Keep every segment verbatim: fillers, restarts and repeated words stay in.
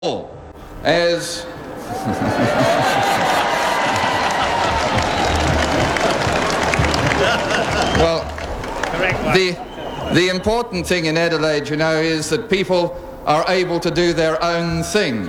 as well, the the important thing in Adelaide, you know, is that people are able to do their own thing.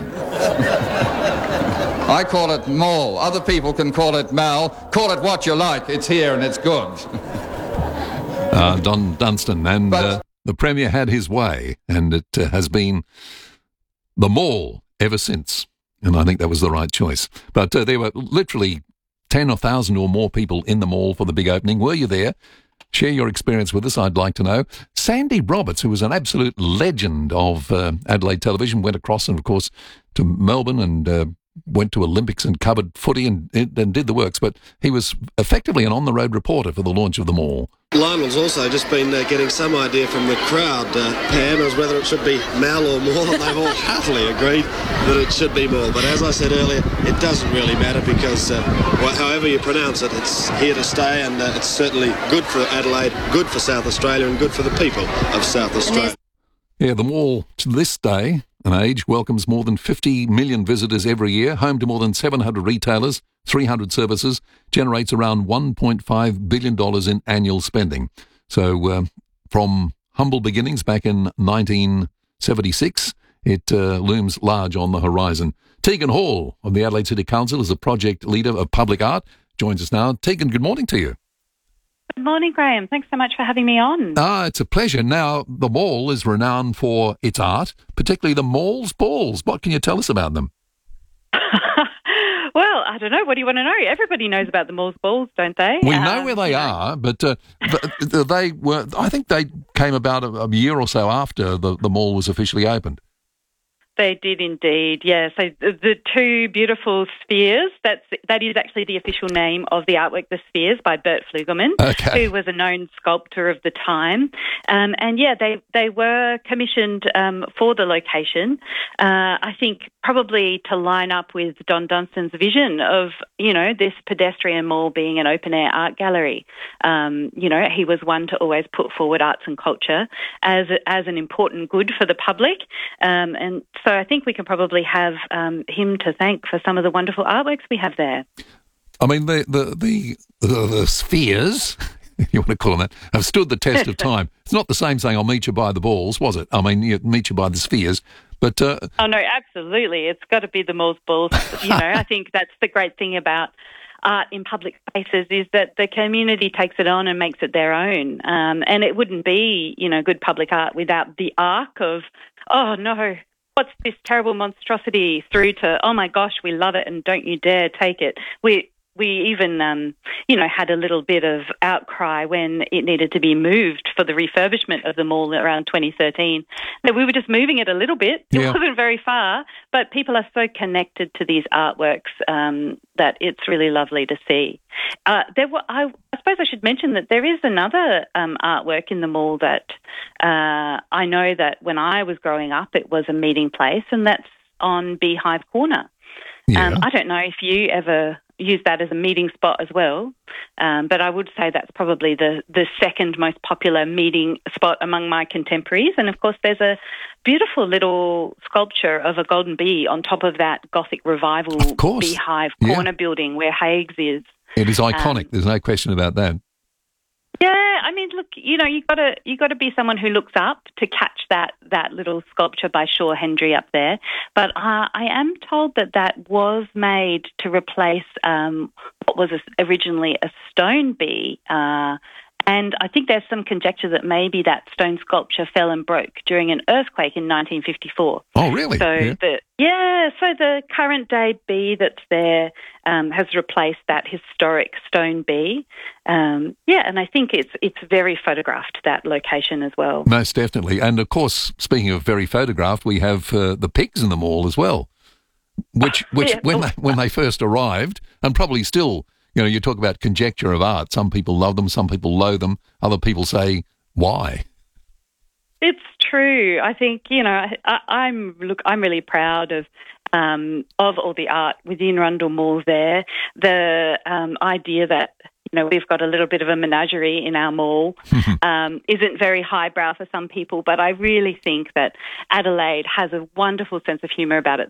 I call it mall. Other people can call it mal. Call it what you like. It's here and it's good. Uh, Don Dunstan, and But- uh, the Premier had his way, and it uh, has been the mall ever since, and I think that was the right choice. But uh, there were literally ten or thousand or more people in the mall for the big opening. Were you there? Share your experience with us, I'd like to know. Sandy Roberts, who was an absolute legend of uh, Adelaide television, went across and, of course, to Melbourne and uh, went to Olympics and covered footy and, and did the works, but he was effectively an on-the-road reporter for the launch of the mall. Lionel's also just been uh, getting some idea from the crowd, uh, Pam, as whether it should be Mal or Mall, and they've all heartily agreed that it should be Mall. But as I said earlier, it doesn't really matter because uh, well, however you pronounce it, it's here to stay, and uh, it's certainly good for Adelaide, good for South Australia, and good for the people of South Australia. Yeah, the mall to this day and age welcomes more than fifty million visitors every year, home to more than seven hundred retailers, three hundred services, generates around one point five billion dollars in annual spending. So uh, from humble beginnings back in nineteen seventy-six, it uh, looms large on the horizon. Tegan Hall of the Adelaide City Council is a project leader of public art, joins us now. Tegan, good morning to you. Good morning, Graham. Thanks so much for having me on. Ah, it's a pleasure. Now, the mall is renowned for its art, particularly the mall's balls. What can you tell us about them? Well, I don't know. What do you want to know? Everybody knows about the mall's balls, don't they? We know Um, where they you know. are, but uh, th- they were. I think they came about a, a year or so after the, the mall was officially opened. They did indeed, yeah. So the, the two beautiful spheres, that's, that is actually the official name of the artwork, The Spheres, by Bert Flugelman, Okay. who was a known sculptor of the time. Um, and, yeah, they, they were commissioned um, for the location, uh, I think probably to line up with Don Dunstan's vision of, you know, this pedestrian mall being an open-air art gallery. Um, you know, he was one to always put forward arts and culture as, as an important good for the public. Um, and so I think we can probably have um, him to thank for some of the wonderful artworks we have there. I mean, the the the, the, the spheres, if you want to call them that, have stood the test of time. It's not the same saying, I'll meet you by the balls, was it? I mean, you meet you by the spheres. But uh, Oh, no, absolutely. It's got to be the mall's balls. You know, I think that's the great thing about art in public spaces is that the community takes it on and makes it their own. Um, and it wouldn't be, you know, good public art without the arc of, oh, no, what's this terrible monstrosity, through to, oh, my gosh, we love it and don't you dare take it. We we even, um, you know, had a little bit of outcry when it needed to be moved for the refurbishment of the mall around twenty thirteen. That we were just moving it a little bit. It Yeah. wasn't very far, but people are so connected to these artworks um, that it's really lovely to see. Uh, there were, I, I suppose I should mention that there is another um, artwork in the mall that uh, I know that when I was growing up it was a meeting place, and that's on Beehive Corner. yeah. Um, I don't know if you ever use that as a meeting spot as well, um, but I would say that's probably the, the second most popular meeting spot among my contemporaries. And, of course, there's a beautiful little sculpture of a golden bee on top of that Gothic revival Of course. Beehive Yeah. Corner building where Hague's is. it is iconic. um, There's no question about that. Yeah, I mean, look, you know, you got to you got to be someone who looks up to catch that that little sculpture by Shaw Hendry up there. But uh, I am told that that was made to replace um, what was a, originally a stone bee. Uh, and I think there's some conjecture that maybe that stone sculpture fell and broke during an earthquake in nineteen fifty-four. Oh, really? So Yeah. the yeah, so the current day bee that's there um, has replaced that historic stone bee. Um, yeah, and I think it's it's very photographed, that location as well. Most definitely. And, of course, speaking of very photographed, we have uh, the pigs in the mall as well, which which Yeah. when, they, when they first arrived, and probably still, you know, you talk about conjecture of art. Some people love them, some people loathe them, other people say, why? It's true. I think, you know, I, I'm look. I'm really proud of um, of all the art within Rundle Mall there. The um, idea that you know, we've got a little bit of a menagerie in our mall. um, isn't very highbrow for some people, but I really think that Adelaide has a wonderful sense of humour about its